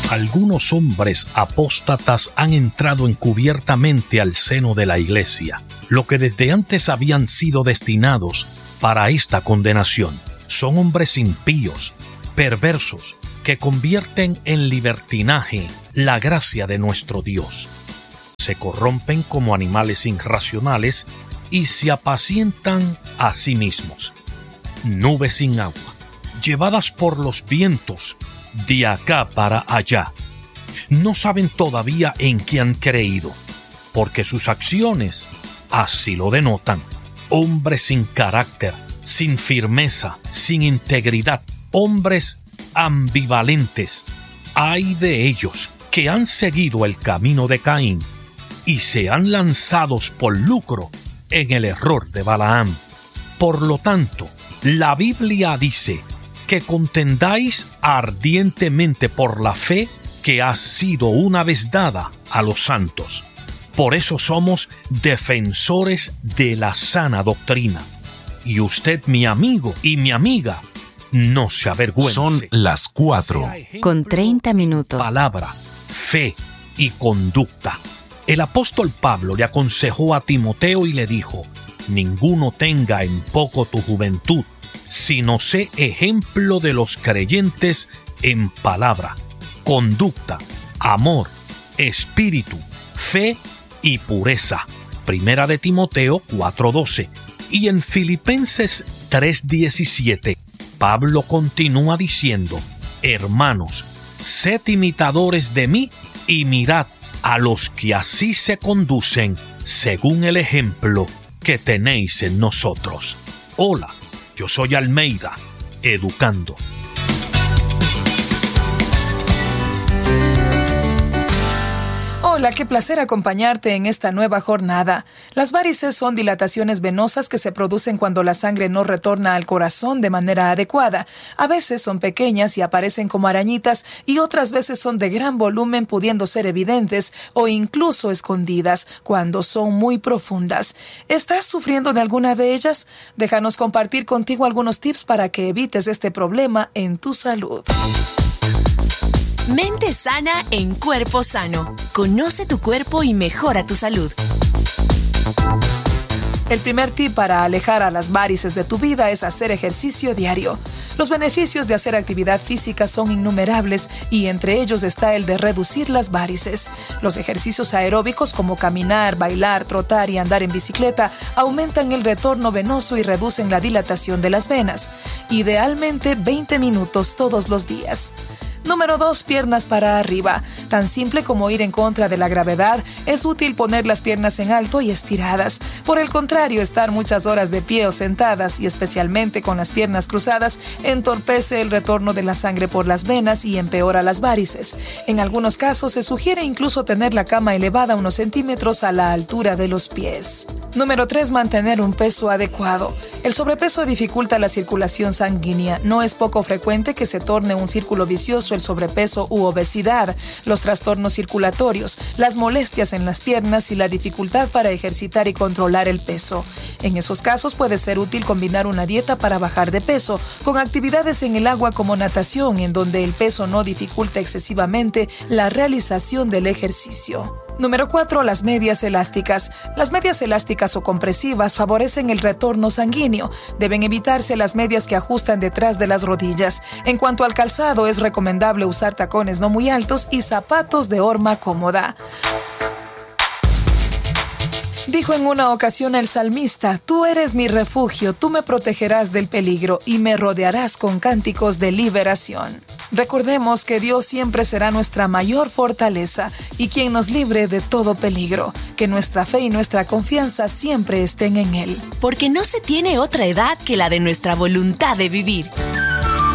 Algunos hombres apóstatas han entrado encubiertamente al seno de la Iglesia, lo que desde antes habían sido destinados para esta condenación. Son hombres impíos, perversos, que convierten en libertinaje la gracia de nuestro Dios. Se corrompen como animales irracionales y se apacientan a sí mismos. Nubes sin agua, llevadas por los vientos de acá para allá. No saben todavía en qué han creído, porque sus acciones así lo denotan. Hombres sin carácter, sin firmeza, sin integridad, hombres ambivalentes. Ay de ellos que han seguido el camino de Caín y se han lanzado por lucro en el error de Balaam. Por lo tanto, la Biblia dice que contendáis ardientemente por la fe que ha sido una vez dada a los santos. Por eso somos defensores de la sana doctrina. Y usted, mi amigo y mi amiga, no se avergüence. Son las 4:30. Palabra, fe y conducta. El apóstol Pablo le aconsejó a Timoteo y le dijo: ninguno tenga en poco tu juventud, sino sé ejemplo de los creyentes en palabra, conducta, amor, espíritu, fe y pureza. Primera de Timoteo 4:12. Y en Filipenses 3:17, Pablo continúa diciendo: hermanos, sed imitadores de mí y mirad a los que así se conducen según el ejemplo que tenéis en nosotros. Hola, yo soy Almeida, educando. Hola, qué placer acompañarte en esta nueva jornada. Las varices son dilataciones venosas que se producen cuando la sangre no retorna al corazón de manera adecuada. A veces son pequeñas y aparecen como arañitas y otras veces son de gran volumen, pudiendo ser evidentes o incluso escondidas cuando son muy profundas. ¿Estás sufriendo de alguna de ellas? Déjanos compartir contigo algunos tips para que evites este problema en tu salud. Mente sana en cuerpo sano. Conoce tu cuerpo y mejora tu salud. El primer tip para alejar a las varices de tu vida es hacer ejercicio diario. Los beneficios de hacer actividad física son innumerables y entre ellos está el de reducir las varices. Los ejercicios aeróbicos como caminar, bailar, trotar y andar en bicicleta aumentan el retorno venoso y reducen la dilatación de las venas. Idealmente 20 minutos todos los días. Número 2. Piernas para arriba. Tan simple como ir en contra de la gravedad, es útil poner las piernas en alto y estiradas. Por el contrario, estar muchas horas de pie o sentadas, y especialmente con las piernas cruzadas, entorpece el retorno de la sangre por las venas y empeora las varices. En algunos casos se sugiere incluso tener la cama elevada unos centímetros a la altura de los pies. Número 3. Mantener un peso adecuado. El sobrepeso dificulta la circulación sanguínea. No es poco frecuente que se torne un círculo vicioso el sobrepeso u obesidad, los trastornos circulatorios, las molestias en las piernas y la dificultad para ejercitar y controlar el peso. En esos casos puede ser útil combinar una dieta para bajar de peso con actividades en el agua como natación, en donde el peso no dificulta excesivamente la realización del ejercicio. Número 4. Las medias elásticas. Las medias elásticas o compresivas favorecen el retorno sanguíneo. Deben evitarse las medias que ajustan detrás de las rodillas. En cuanto al calzado, es recomendable usar tacones no muy altos y zapatos de horma cómoda. Dijo en una ocasión el salmista: tú eres mi refugio, tú me protegerás del peligro y me rodearás con cánticos de liberación. Recordemos que Dios siempre será nuestra mayor fortaleza y quien nos libre de todo peligro. Que nuestra fe y nuestra confianza siempre estén en Él. Porque no se tiene otra edad que la de nuestra voluntad de vivir.